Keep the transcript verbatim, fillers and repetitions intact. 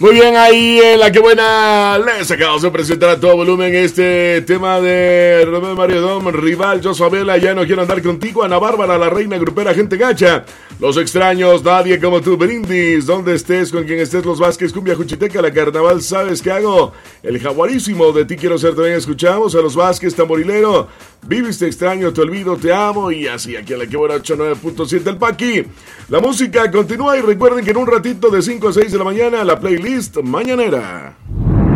Muy bien, ahí en La Que Buena les acabamos de presentar a todo volumen este tema de Romeo Mario Dom, Rival, Yo Sabela, Ya No Quiero Andar Contigo, Ana Bárbara, La Reina Grupera, Gente Gacha, Los Extraños, Nadie Como Tú, Brindis, Donde Estés, Con Quien Estés, Los Vázquez, Cumbia Juchiteca, La Carnaval, ¿Sabes Qué Hago? El Jaguarísimo, De Ti Quiero Ser, también escuchamos a Los Vázquez, Tamborilero, Vives, Te Extraño, Te Olvido, Te Amo, y así aquí en La Que Buena ochenta y nueve punto siete el Paqui. La música continúa y recuerden que en un ratito de cinco a seis de la mañana la playlist mañanera.